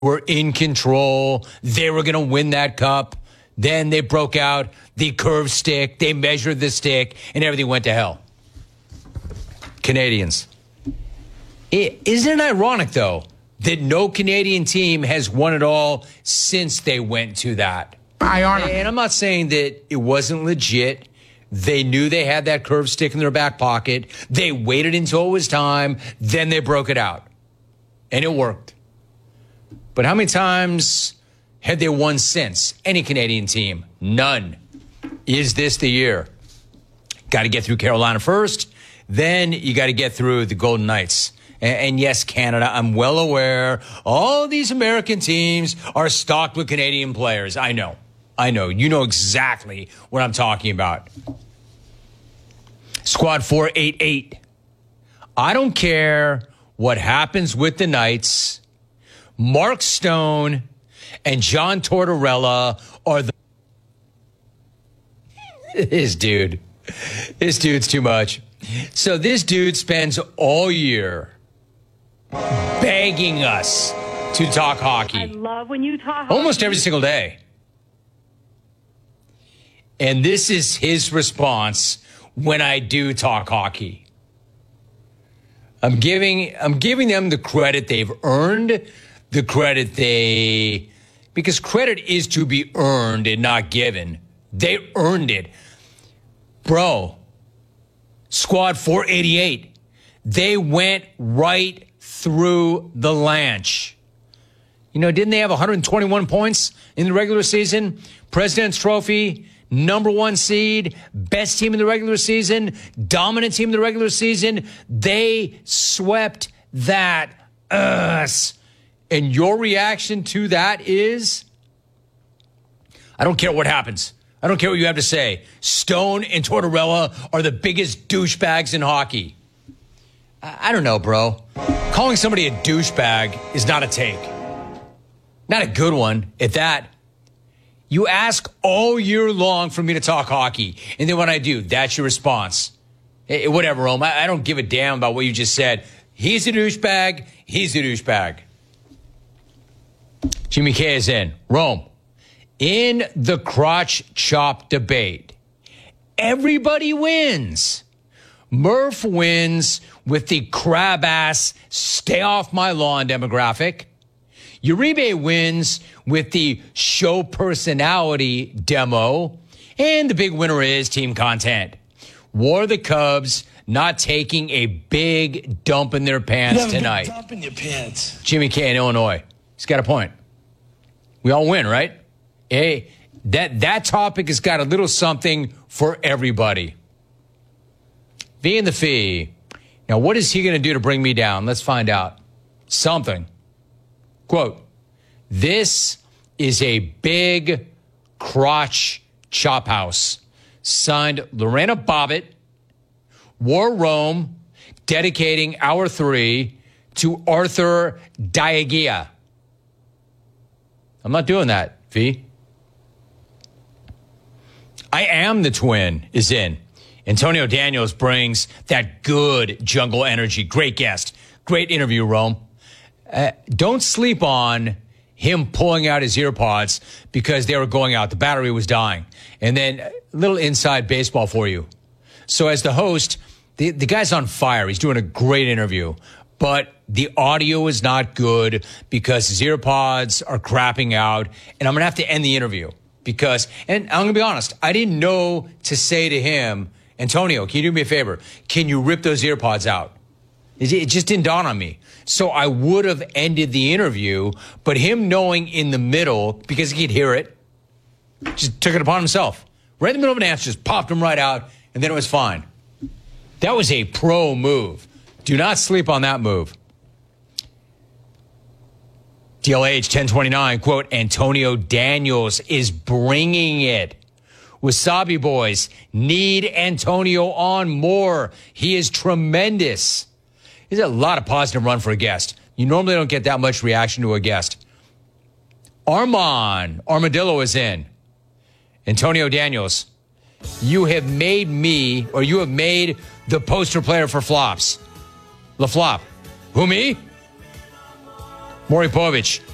were in control. They were going to win that cup. Then they broke out the curved stick. They measured the stick, and everything went to hell. Canadians. Isn't it ironic, though, that no Canadian team has won it all since they went to that? Ironic. And I'm not saying that it wasn't legit. They knew they had that curved stick in their back pocket. They waited until it was time. Then they broke it out. And it worked. But how many times had they won since? Any Canadian team? None. Is this the year? Got to get through Carolina first. Then you got to get through the Golden Knights. And yes, Canada, I'm well aware all these American teams are stocked with Canadian players. I know. You know exactly what I'm talking about. Squad 488. I don't care what happens with the Knights. Mark Stone and John Tortorella are the... This dude's too much. So this dude spends all year begging us to talk hockey. I love when you talk hockey. Almost every single day. And this is his response when I do talk hockey. I'm giving them the credit they've earned, because credit is to be earned and not given. They earned it. Bro, Squad 488, they went right through the Lanch. You know, didn't they have 121 points in the regular season? President's Trophy, #1 seed, best team in the regular season, dominant team in the regular season. They swept that ass. And your reaction to that is, I don't care what happens. I don't care what you have to say. Stone and Tortorella are the biggest douchebags in hockey. I don't know, bro. Calling somebody a douchebag is not a take. Not a good one at that. You ask all year long for me to talk hockey. And then when I do, that's your response. Hey, whatever, Rome. I don't give a damn about what you just said. He's a douchebag. He's a douchebag. Jimmy K is in. Rome. In the crotch chop debate, everybody wins. Murph wins with the crab ass, stay off my lawn demographic. Uribe wins with the show personality demo. And the big winner is team content. War the Cubs not taking a big dump in their pants tonight. Dump in your pants. Jimmy K in Illinois. He's got a point. We all win, right? Hey, that topic has got a little something for everybody. V and the Fee. Now, what is he going to do to bring me down? Let's find out. Something. Quote, this is a big crotch chop house. Signed Lorena Bobbitt, War Rome, dedicating Hour 3 to Arthur Diagia. I'm not doing that, V. I am the twin is in. Antonio Daniels brings that good jungle energy. Great guest. Great interview, Rome. Don't sleep on him pulling out his ear pods because they were going out. The battery was dying. And then a little inside baseball for you. So as the host, the guy's on fire. He's doing a great interview. But the audio is not good because his ear pods are crapping out. And I'm going to have to end the interview because, and I'm going to be honest, I didn't know to say to him, Antonio, can you do me a favor? Can you rip those ear pods out? It just didn't dawn on me. So I would have ended the interview, but him knowing in the middle, because he could hear it, just took it upon himself. Right in the middle of an answer, just popped him right out, and then it was fine. That was a pro move. Do not sleep on that move. DLH 1029, quote, Antonio Daniels is bringing it. Wasabi Boys need Antonio on more. He is tremendous. He's a lot of positive run for a guest. You normally don't get that much reaction to a guest. Armadillo is in. Antonio Daniels, you have made me, or you have made the poster player for flops. LaFlop. Who, me? Maury Povich.